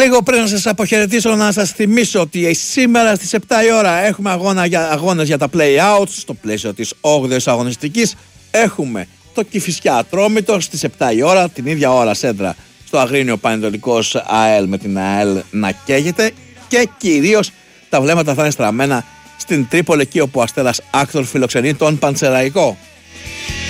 Λίγο πριν να σας αποχαιρετήσω, να σας θυμίσω ότι σήμερα στις 7 η ώρα έχουμε αγώνες για τα play-outs. Στο πλαίσιο της 8ης αγωνιστικής έχουμε το Κηφισιά Ατρόμητο στις 7 η ώρα, την ίδια ώρα σέντρα στο Αγρίνιο Πανετολικός ΑΕΛ με την ΑΕΛ να καίγεται, και κυρίως τα βλέμματα θα είναι στραμμένα στην Τρίπολη, εκεί όπου ο Αστέρας Άκτορ φιλοξενεί τον Πανσεραϊκό.